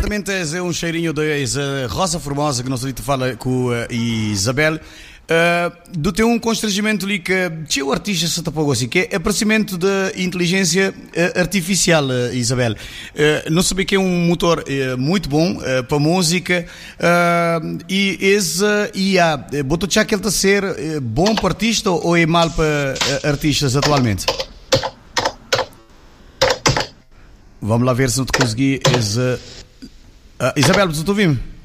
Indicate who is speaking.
Speaker 1: Exatamente, é um cheirinho da Rosa Formosa que nós ali fala com a Isabel. Do teu um constrangimento ali que o artista se tapou assim, que é aparecimento da inteligência artificial, Isabel. Não sabia que é um motor muito bom para música e esse IA, botou já que ele está a ser bom para artista ou é mal para artistas atualmente? Vamos lá ver se não te consegui. Isabel, tu ouviu-me?